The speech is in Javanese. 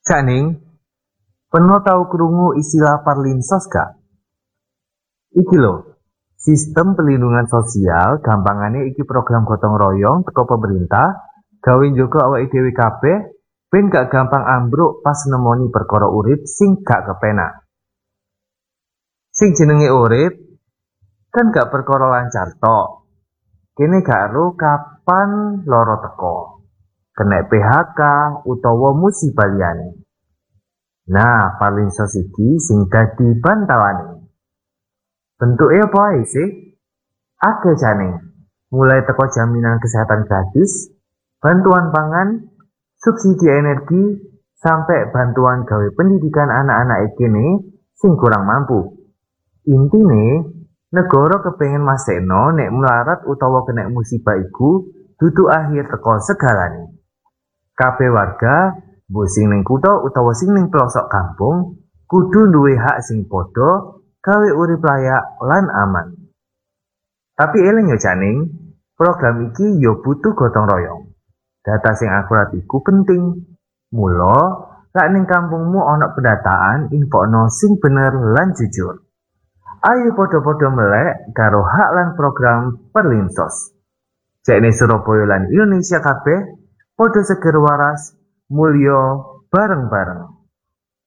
Cak Ning, pernah tau krungu istilah Perlinsos gak? Iki lho, sistem pelindungan sosial gampangane iki program gotong royong teko pemerintah gawe njogo awake dhewe kabeh ben gak gampang ambruk pas nemoni perkara urip sing gak kepenak. Sing jenenge urip kan gak perkara lancar tok. Kene gak ero kapan loro teko, kena PHK utawa musibah liyane. Nah, Perlinsos iki sing dadi bantawane. Bentuke apa ae sih? Akeh jane. Mulai teko jaminan kesehatan gratis, bantuan pangan, subsidi energi, sampai bantuan gawe pendidikan anak-anak kene sing kurang mampu. Intine, negara kepengen masekno nek melarat utawa kena musibah iku dudu akhir teko segalane. Kabeh warga, mbok sing ning kutha utawa sing ning pelosok kampung, kudu duwe hak sing padha gawe urip layak lan aman. Tapi eling yo Janing, program iki yo butuh gotong royong. Data sing akurat iku penting. Mula, lak ning kampungmu ana pendataan, infokno sing bener lan jujur. Ayo padha-padha melek karo hak lan program Perlinsos. Jekne Surabaya lan Indonesia kabeh padha seger waras, mulya bareng-bareng.